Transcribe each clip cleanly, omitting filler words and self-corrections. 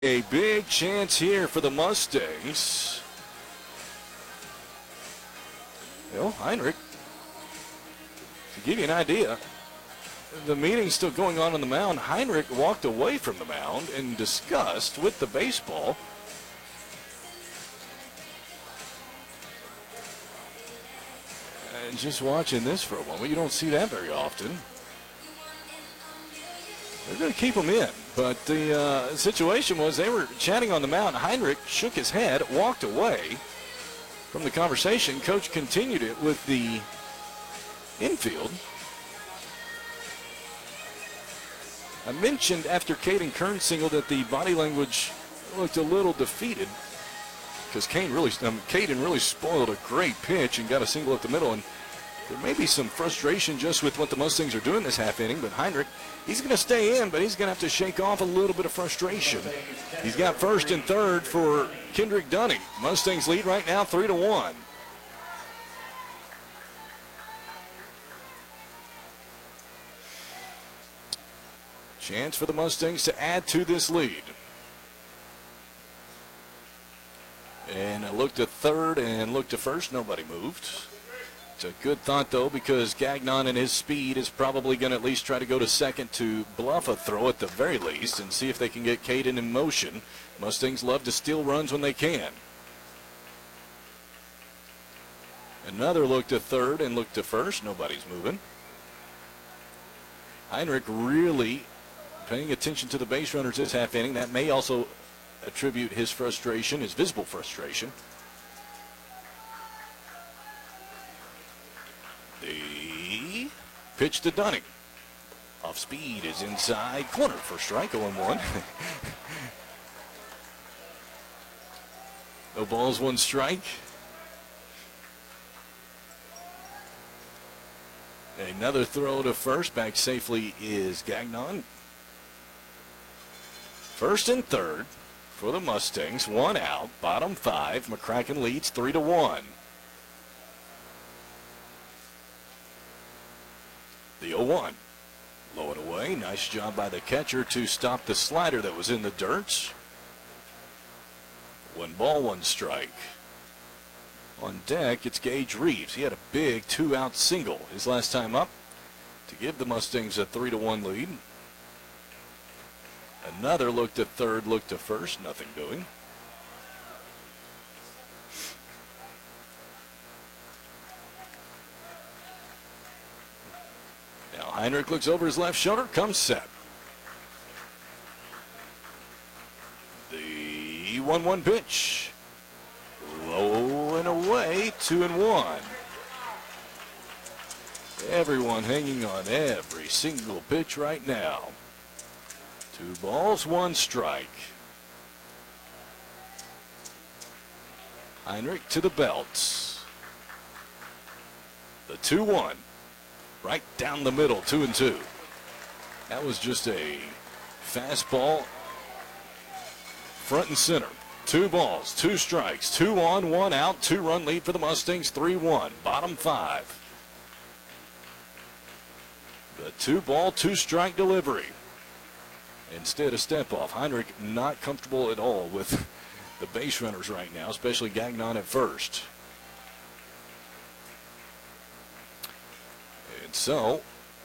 A big chance here for the Mustangs. Well, Heinrich, to give you an idea, the meeting's still going on the mound. Heinrich walked away from the mound in disgust with the baseball. And just watching this for a moment, you don't see that very often. They're going to keep him in, but the situation was they were chatting on the mound. Heinrich shook his head, walked away from the conversation. Coach continued it with the infield. I mentioned after Caden Kern singled that the body language looked a little defeated because Caden really spoiled a great pitch and got a single up the middle. And there may be some frustration just with what the Mustangs are doing this half inning, but Heinrich, he's going to stay in, but he's going to have to shake off a little bit of frustration. He's got first and third for Kendrick Dunning. Mustangs lead right now 3-1. Chance for the Mustangs to add to this lead. And a look to third and look to first. Nobody moved. It's a good thought, though, because Gagnon and his speed is probably going to at least try to go to second to bluff a throw at the very least and see if they can get Caden in motion. Mustangs love to steal runs when they can. Another look to third and look to first. Nobody's moving. Heinrich really paying attention to the base runners this half inning. That may also attribute his frustration, his visible frustration. The pitch to Dunning. Off speed is inside corner for strike, 0-1. No balls, one strike. Another throw to first. Back safely is Gagnon. First and third for the Mustangs. One out. Bottom five. McCracken leads 3-1. The 0-1. Low and away. Nice job by the catcher to stop the slider that was in the dirt. 1 ball, 1 strike. On deck, it's Gage Reeves. He had a big 2-out single his last time up to give the Mustangs a 3-1 lead. Another look to third, look to first. Nothing doing. Now Heinrich looks over his left shoulder, comes set. The 1-1 pitch. Low and away, 2-1. Everyone hanging on every single pitch right now. 2 balls, 1 strike. Heinrich to the belt. The 2-1. Right down the middle, 2-2. That was just a fastball front and center. 2 balls, 2 strikes, 2 on, 1 out, 2-run lead for the Mustangs, 3-1. Bottom 5. The 2-ball, 2-strike delivery. Instead, a step off. Heinrich not comfortable at all with the base runners right now, especially Gagnon at first. And so,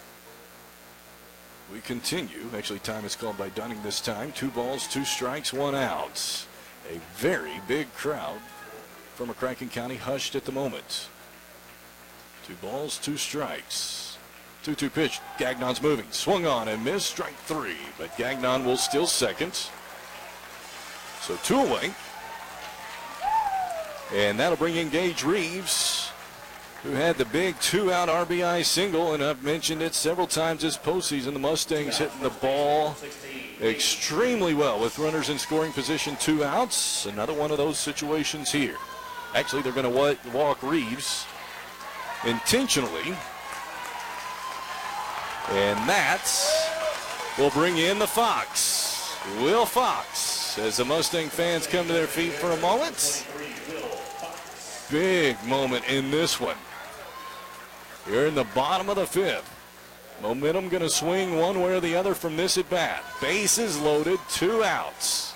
we continue. Actually, time is called by Dunning this time. 2 balls, 2 strikes, 1 out. A very big crowd from McCracken County, hushed at the moment. 2 balls, 2 strikes. 2-2 pitch. Gagnon's moving. Swung on and missed. Strike 3. But Gagnon will steal second. So 2 away. And that'll bring in Gage Reeves, who had the big 2-out RBI single. And I've mentioned it several times this postseason. The Mustangs hitting the ball extremely well with runners in scoring position, 2 outs. Another one of those situations here. Actually, they're going to walk Reeves intentionally. And that will bring in the Fox, Will Fox, as the Mustang fans come to their feet for a moment. Big moment in this one. Here in the bottom of the 5th. Momentum going to swing one way or the other from this at bat. Bases loaded, 2 outs.